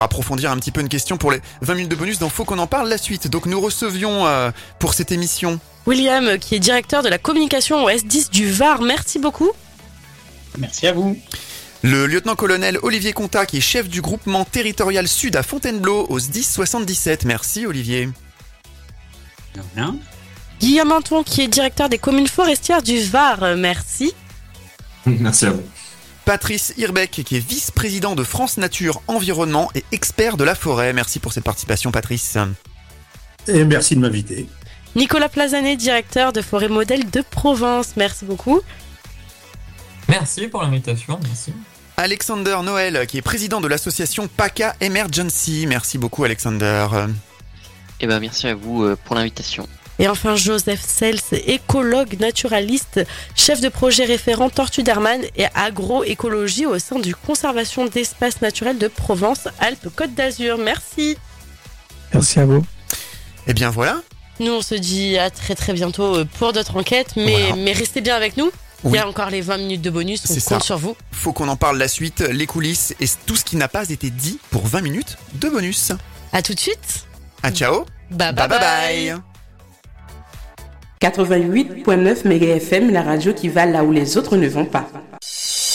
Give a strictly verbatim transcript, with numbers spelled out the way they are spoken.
approfondir un petit peu une question pour les vingt minutes de bonus dans Faut qu'on en parle la suite. Donc nous recevions euh, pour cette émission William, qui est directeur de la communication au S dix du Var. Merci beaucoup. Merci à vous. Le lieutenant-colonel Olivier Contat, qui est chef du groupement territorial sud à Fontainebleau au S dix soixante-dix-sept. Merci Olivier. Non. Guillaume Anton, qui est directeur des communes forestières du Var. Merci. Merci à vous. Patrice Hirbeck, qui est vice-président de France Nature Environnement et expert de la forêt. Merci pour cette participation, Patrice. Et merci de m'inviter. Nicolas Plazanet, directeur de Forêt Modèle de Provence. Merci beaucoup. Merci pour l'invitation, merci. Alexander Noël, qui est président de l'association PACA Emergency. Merci beaucoup, Alexander. Eh ben, merci à vous pour l'invitation. Et enfin, Joseph Sels, écologue, naturaliste, chef de projet référent Tortue d'Hermann et agroécologie au sein du Conservation d'espaces naturels de Provence-Alpes-Côte d'Azur. Merci. Merci à vous. Et bien voilà. Nous, on se dit à très très bientôt pour d'autres enquêtes, mais, Voilà. mais restez bien avec nous. Oui. Il y a encore les vingt minutes de bonus, on C'est compte ça. sur vous. Faut qu'on en parle la suite, les coulisses et tout ce qui n'a pas été dit pour vingt minutes de bonus. À tout de suite. À ciao. Bye Bye bye bye bye. quatre-vingt-huit virgule neuf méga F M, la radio qui va là où les autres ne vont pas.